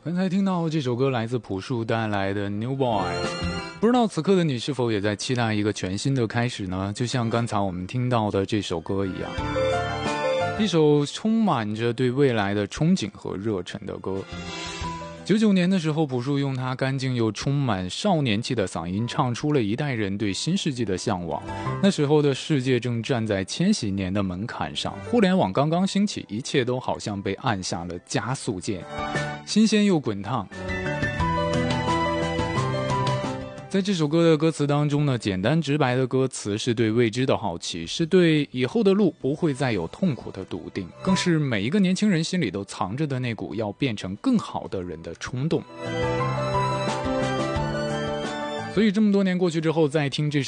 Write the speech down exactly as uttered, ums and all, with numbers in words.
刚才听到这首歌来自朴树带来的 New Boy， 不知道此刻的你是否也在期待一个全新的开始呢？就像刚才我们听到的这首歌一样，一首充满着对未来的憧憬和热忱的歌。九九年的时候，朴树用他干净又充满少年气的嗓音，唱出了一代人对新世纪的向往。那时候的世界正站在千禧年的门槛上，互联网刚刚兴起，一切都好像被按下了加速键，新鲜又滚烫。在这首歌的歌词当中呢，简单直白的歌词是对未知的好奇，是对以后的路不会再有痛苦的笃定，更是每一个年轻人心里都藏着的那股要变成更好的人的冲动。所以这么多年过去之后，再听这首